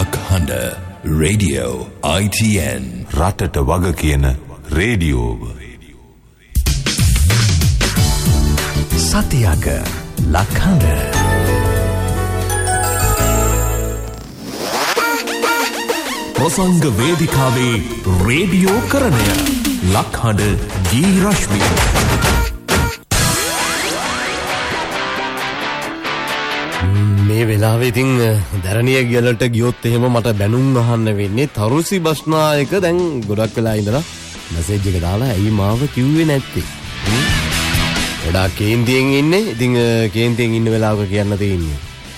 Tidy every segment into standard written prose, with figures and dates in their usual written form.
ලක්හඬ radio ITN රටට වග කියන රේඩියෝව සතියක ලක්හඬ ප්‍රසංග වේදිකාවේ රේඩියෝ කරණය ලක්හඬ ගී රශ්මිය මේ වෙලාවේ ඉතින් දැරණිය ගලට ගියොත් එහෙම මට බැනුම් අහන්න වෙන්නේ තරුසි බස්නායක දැන් ගොඩක් වෙලා ඉඳලා මැසේජ් එක දාලා ඇයි මාව කිව්වේ නැත්තේ ගොඩාක් කේන්තියෙන් ඉන්නේ ඉතින් කේන්තියෙන් ඉන්න වෙලාවක කියන්න තියෙන්නේ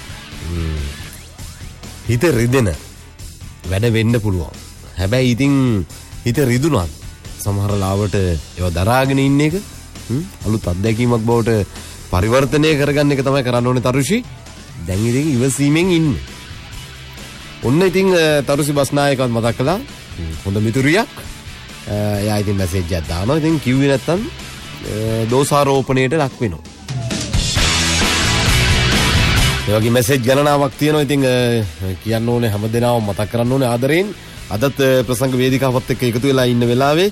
හිත රිදෙන වැඩ වෙන්න පුළුවන් හැබැයි ඉතින් හිත රිදුනත් සමහර ලාවට ඒව දරාගෙන ඉන්න එක අලුත් අත්දැකීමක් බවට පරිවර්තනය කරගන්න එක තමයි කරන්න ඕනේ තරුෂි දැන් ඉතින් ඉවසීමෙන් ඉන්න. ඔන්න ඉතින් තරුසි බස්නායකවත් මතක් කළා. හොඳ මිතුරියක්. එයා ඉතින් මැසේජ් එකක් දානවා. ඉතින් කිව්වේ නැත්තම් දෝෂාරෝපණයට ලක් වෙනවා. ඒ වගේ මැසේජ් ගණනාවක් තියෙනවා. ඉතින් කියන්න ඕනේ හැමදේනම මතක් කරන්න ඕනේ ආදරෙන්. අදත් ප්‍රසංග වේදිකාවත් එක්ක එකතු වෙලා ඉන්න වෙලාවේ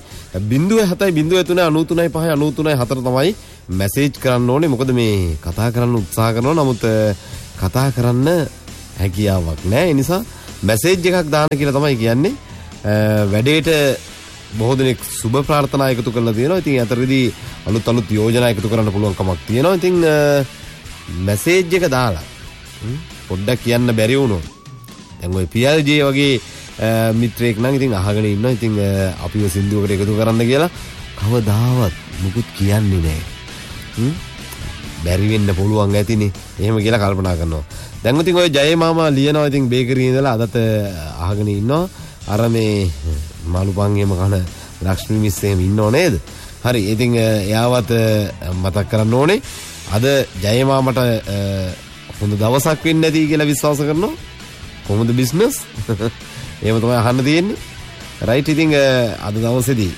0.703.93.5.93.4 තමයි මැසේජ් කරන්න ඕනේ. මොකද මේ කතා කරන්න උත්සාහ කරනවා. නමුත් කතා කරන්න හැකියාවක් නැහැ. ඒ නිසා මැසේජ් එකක් දාන්න කියලා තමයි කියන්නේ. වැඩේට බොහෝ දෙනෙක් සුබ ප්‍රාර්ථනා එකතු කරලා තියෙනවා. ඉතින් අතරදී අලුත් යෝජනා එකතු කරන්න පුළුවන් කමක් තියෙනවා. ඉතින් මැසේජ් එක දාලා පොඩ්ඩක් කියන්න බැරි වුණොත් දැන් ඔය PLJ වගේ මිත්‍රයෙක් නම් ඉතින් අහගෙන ඉන්නවා. ඉතින් අපිව සින්දුවකට එකතු කරන්න කියලා කවදාවත් මුකුත් කියන්නේ නැහැ. බැරි වෙන්න පුළුවන් ඇතිනේ. එහෙම කියලා කල්පනා කරනවා. දැන් ඉතින් ඔය ජය මාමා ලියනවා ඉතින් බේකරියේ ඉඳලා අදත් අහගෙන ඉන්නවා. අර මේ මාළුපන් එහෙම කන ලක්ෂ්මී මිස් එහෙම ඉන්නව නේද? හරි. ඉතින් එයාවත් මතක් කරන්න ඕනේ. අද ජය මාමට හොඳ දවසක් වෙන්න ඇති කියලා විශ්වාස කරනවා. කොහොමද බිස්නස්? එහෙම තමයි අහන්න තියෙන්නේ. රයිට්. ඉතින් අද දවසේදී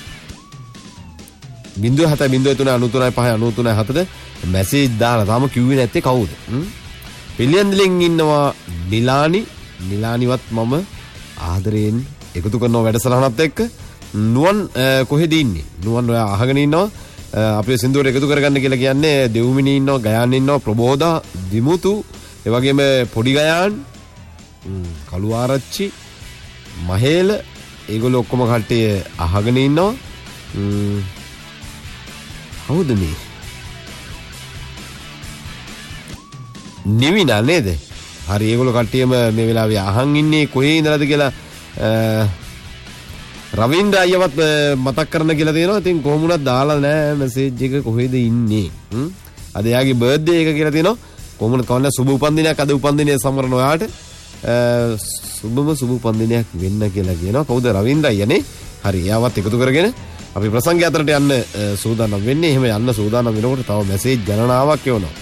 0.703.93.5.93.4 මැසේජ් දාලා තාම කිව්වේ නැත්තේ කවුද? පිළියන්දලෙන් ඉන්නවා නිලානිවත් මම ආදරයෙන් එකතු කරන වැඩසටහනත් එක්ක නුවන් කොහෙද ඉන්නේ? නුවන් ඔයා අහගෙන ඉන්නවා. අපේ සින්දුවට එකතු කරගන්න කියලා කියන්නේ දෙව්මිනි ඉන්නවා, ගයාන් ඉන්නවා, ප්‍රබෝධා, දිමුතු, ඒ වගේම පොඩි ගයාන්, කළු ආරච්චි, මහේල ඒගොල්ලෝ ඔක්කොම කට්ටිය අහගෙන ඉන්නවා. කවුද මේ? නිවිනා නේද? හරි ඒගොල්ලෝ කට්ටියම මේ වෙලාවේ අහන් ඉන්නේ කොහේ ඉඳලාද කියලා රවින්ද්‍ර අයියවත් මතක් කරන්න කියලා තියෙනවා. ඉතින් කොහොම වුණත් දාලා නැහැ මැසේජ් එක කොහෙද ඉන්නේ. අද එයාගේ බර්ත්ඩේ එක කියලා තියෙනවා. කොහොම වුණත් කවන්න සුබ උපන්දිනයක් අද උපන්දිනය සමරන ඔයාට සුබ උපන්දිනයක් වෙන්න කියලා කියනවා. කවුද? රවින්ද්‍ර අයියනේ. හරි එයාවත් එකතු කරගෙන අපි ප්‍රසංගය අතරට යන්න සූදානම් වෙන්නේ. එහෙම යන්න සූදානම් වෙනකොට තව මැසේජ් ගණනාවක් එවනවා.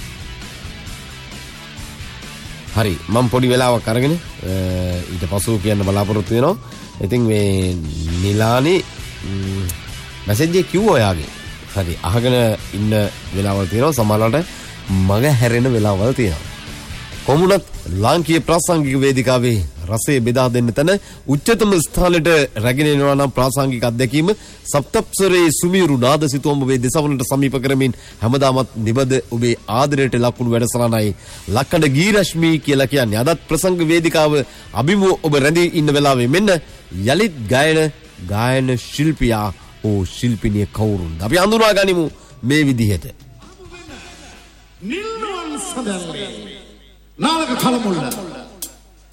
හරි මම පොඩි වෙලාවක් අරගෙන ඊට පස්ව කියන්න බලාපොරොත්තු වෙනවා. ඉතින් මේ නිලානි මැසේජ් එක කිව්වා ඔයාගේ. හරි අහගෙන ඉන්න වෙලාවල් තියෙනවා. සමහරවිට මග හැරෙන වෙලාවල් තියෙනවා. කොමුණත් ලාංකීය ප්‍රාසංගික වේදිකාවේ රසය බෙදා දෙන්න තන උච්චතම ස්ථානයට රැගෙන එනවා නම් ප්‍රාසංගික අත්දැකීම සප්තප්සරේ සුමිරු නාද සිතුවම් ඔබේ දෙසවනට සමීප කරමින් හැමදාමත් නිබද ඔබේ ආදරයට ලකුණු වැඩසටහනයි ලක්කඩ ගී රශ්මී කියලා කියන්නේ. අදත් ප්‍රසංග වේදිකාව අභිමුව ඔබ රැඳී ඉන්න වෙලාවේ මෙන්න යලිත් ගායන ශිල්පියා ඕ ශිල්පිනිය කවුරුන්ද අපි හඳුනා ගනිමු මේ විදිහට. නිල්වන් සදල්ලේ නාලක කලමුල්ල